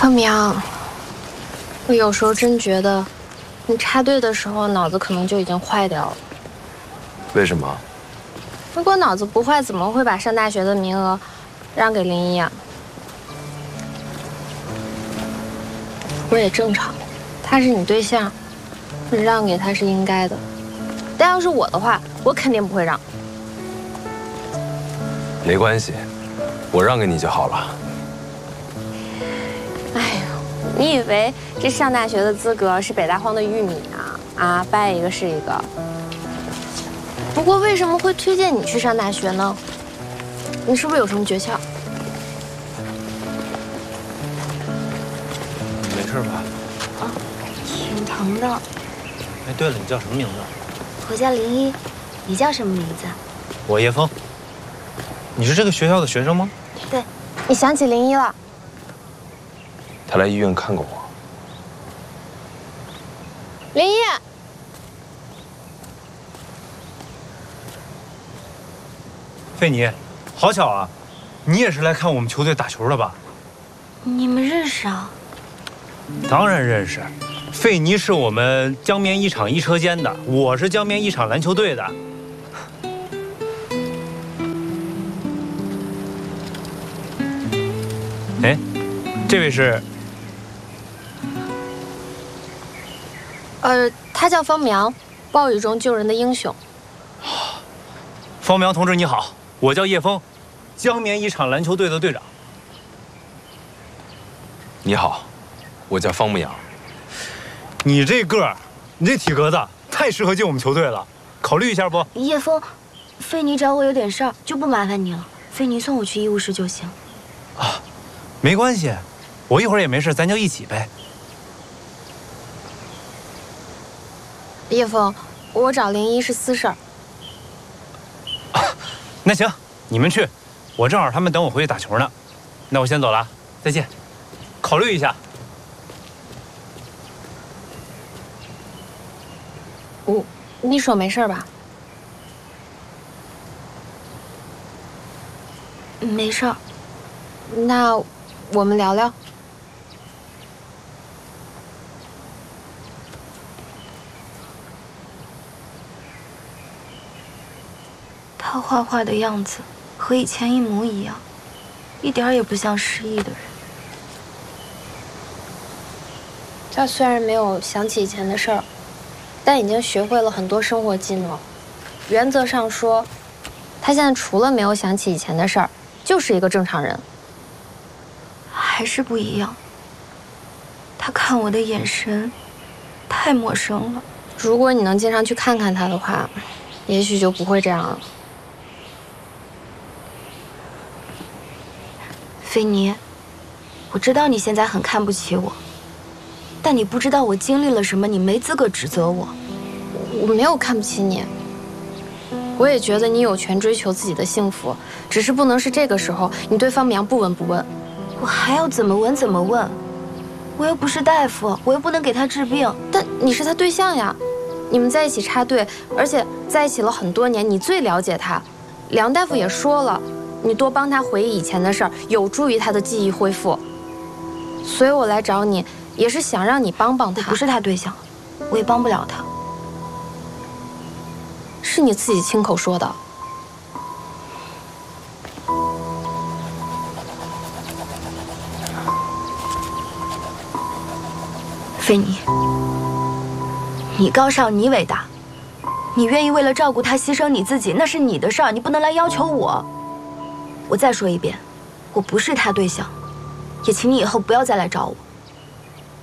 方明，我有时候真觉得，你插队的时候脑子可能就已经坏掉了。 为什么？ 如果脑子不坏，怎么会把上大学的名额让给林一啊？不是也正常，他是你对象，你让给他是应该的。但要是我的话，我肯定不会让。 没关系，我让给你就好了。 哎呦，你以为这上大学的资格是北大荒的玉米啊？掰一个是一个。不过为什么会推荐你去上大学呢？你是不是有什么诀窍？ 你没事吧？ 啊，挺疼的。 哎，对了，你叫什么名字？ 我叫林一，你叫什么名字？ 我叶枫。你是这个学校的学生吗？ 对。 你想起林一了？ 他来医院看过我。 林一。 费妮，好巧啊，你也是来看我们球队打球的吧？ 你们认识啊？ 当然认识。费妮是我们江面一场一车间的，我是江面一场篮球队的。哎，这位是？ 他叫方苗，暴雨中救人的英雄。 方苗同志你好，我叫叶枫，江面一场篮球队的队长。 你好，我叫方牧阳。 你这个儿，你这体格子，太适合进我们球队了，考虑一下不？ 叶枫，费妮找我有点事儿，就不麻烦你了。费妮送我去医务室就行。 啊，没关系，我一会儿也没事，咱就一起呗。 叶枫，我找林一是私事儿。 那行，你们去，我正好他们等我回去打球呢。那我先走了，再见。考虑一下。 你手没事吧？ 没事儿。 那我们聊聊。 他画画的样子和以前一模一样，一点也不像失忆的人。 他虽然没有想起以前的事儿，但已经学会了很多生活技能。原则上说，他现在除了没有想起以前的事儿，就是一个正常人。 还是不一样。他看我的眼神太陌生了。 如果你能经常去看看他的话，也许就不会这样了。 菲妮，我知道你现在很看不起我，但你不知道我经历了什么，你没资格指责我。 我没有看不起你，我也觉得你有权追求自己的幸福，只是不能是这个时候你对方苗不闻不问。 我还要怎么闻怎么问？我又不是大夫，我又不能给他治病。 但你是他对象呀，你们在一起插队，而且在一起了很多年，你最了解他。梁大夫也说了，你多帮他回忆以前的事儿，有助于他的记忆恢复。所以我来找你，也是想让你帮帮他。 我不是他对象，我也帮不了他。 是你自己亲口说的。 菲妮，你高尚，你伟大，你愿意为了照顾他牺牲你自己，那是你的事儿，你不能来要求我。我再说一遍，我不是他对象，也请你以后不要再来找我。